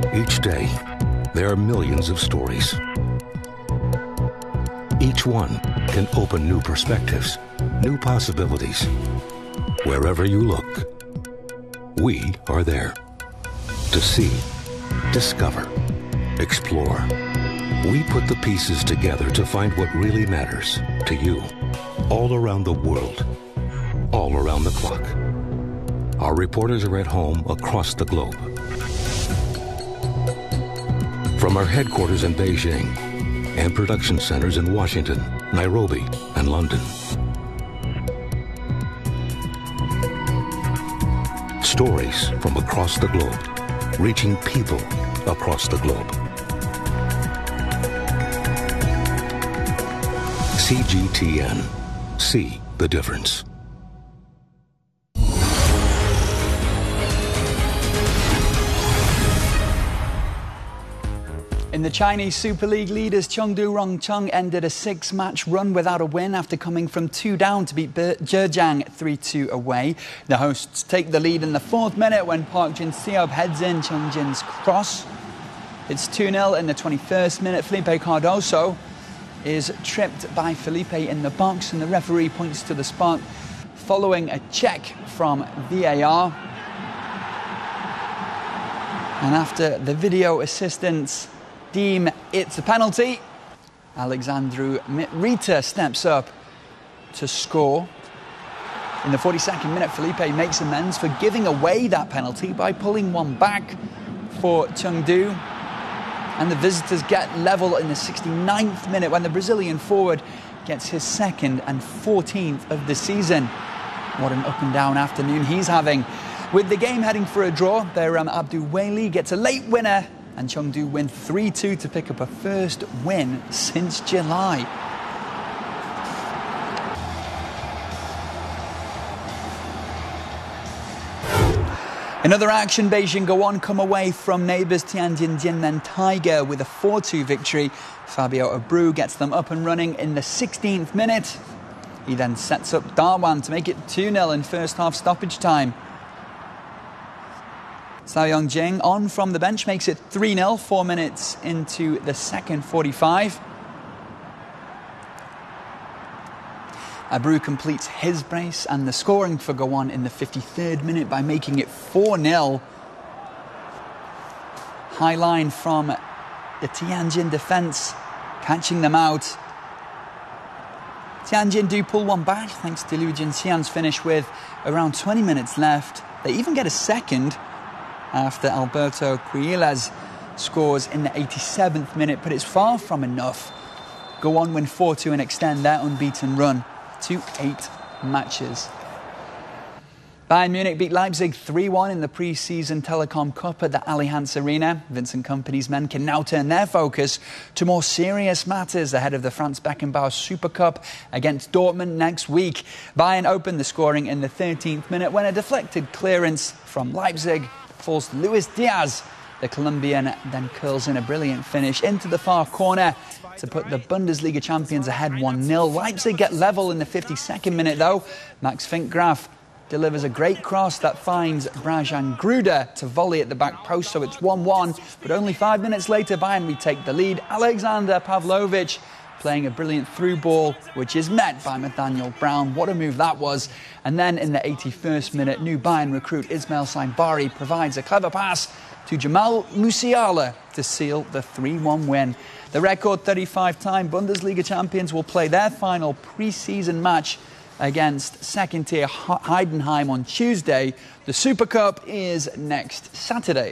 Each day, there are millions of stories. Each one can open new perspectives, new possibilities. Wherever you look, we are there. To see, discover, explore. We put the pieces together to find what really matters to you. All around the world, all around the clock. Our reporters are at home across the globe. From our headquarters in Beijing and production centers in Washington, Nairobi, and London. Stories from across the globe, reaching people across the globe. CGTN. See the difference. In the Chinese Super League, leaders Chengdu Rongcheng ended a 6-match run without a win after coming from 2 down to beat Zhejiang 3-2 away. The hosts take the lead in the 4th minute when Park Jin-seop heads in Chongjin's cross. It's 2-0 in the 21st minute. Felipe Cardoso is tripped by Felipe in the box, and the referee points to the spot following a check from VAR. And after the video assistants deem it's a penalty, Alexandru Mitrita steps up to score. In the 42nd minute, Felipe makes amends for giving away that penalty by pulling one back for Chengdu. And the visitors get level in the 69th minute when the Brazilian forward gets his 2nd and 14th of the season. What an up and down afternoon he's having. With the game heading for a draw, Bayram Abdulwali gets a late winner, and Chengdu win 3-2 to pick up a first win since July. Another action, Beijing go on, come away from neighbours Tianjin Jinmen Tiger with a 4-2 victory. Fabio Abreu gets them up and running in the 16th minute. He then sets up Dawan to make it 2-0 in first half stoppage time. Cao Yongjing on from the bench makes it 3-0 4 minutes into the second 45. Abreu completes his brace, and the scoring for Gowon in the 53rd minute by making it 4-0. High line from the Tianjin defence, catching them out. Tianjin do pull one back thanks to Liu Jinxian's finish with around 20 minutes left. They even get a second after Alberto Quiles scores in the 87th minute, but it's far from enough. Gowon win 4-2 and extend their unbeaten run to 8 matches. Bayern Munich beat Leipzig 3-1 in the pre-season Telecom Cup at the Allianz Arena. Vincent Kompany's men can now turn their focus to more serious matters ahead of the Franz Beckenbauer Super Cup against Dortmund next week. Bayern opened the scoring in the 13th minute when a deflected clearance from Leipzig falls to Luis Diaz. The Colombian then curls in a brilliant finish into the far corner to put the Bundesliga champions ahead 1-0. Leipzig get level in the 52nd minute though. Max Finkgraf delivers a great cross that finds Brajan Gruda to volley at the back post, so it's 1-1. But only 5 minutes later, Bayern retake the lead. Alexander Pavlovic playing a brilliant through ball, which is met by Nathaniel Brown. What a move that was. And then in the 81st minute, new Bayern recruit Ismail Saimbari provides a clever pass to Jamal Musiala to seal the 3-1 win. The record 35-time Bundesliga champions will play their final pre-season match against second-tier Heidenheim on Tuesday. The Super Cup is next Saturday.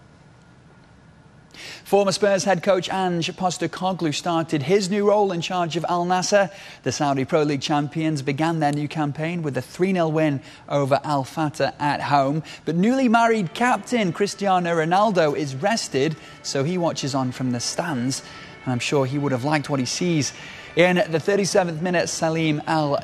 Former Spurs head coach Ange Postecoglou started his new role in charge of Al Nassr. The Saudi Pro League champions began their new campaign with a 3-0 win over Al Fatah at home. But newly married captain Cristiano Ronaldo is rested, so he watches on from the stands. And I'm sure he would have liked what he sees. In the 37th minute, Salim Al